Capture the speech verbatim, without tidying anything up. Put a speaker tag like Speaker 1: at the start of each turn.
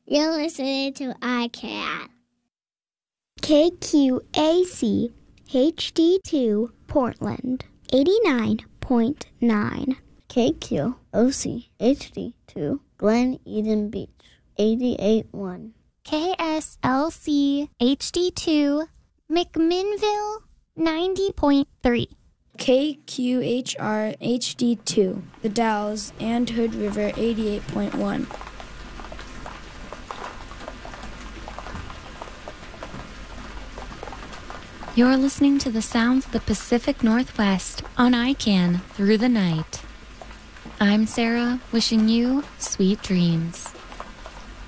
Speaker 1: You're listening to I C A N.
Speaker 2: K Q A C H D two Portland, eighty-nine point nine.
Speaker 3: K Q O C H D two Glen Eden Beach, eighty-eight point one.
Speaker 4: K S L C H D two McMinnville, ninety point three.
Speaker 5: K Q H R H D two The Dalles and Hood River, eighty-eight point one.
Speaker 6: You're listening to the sounds of the Pacific Northwest on I C A N Through the Night. I'm Sarah, wishing you sweet dreams.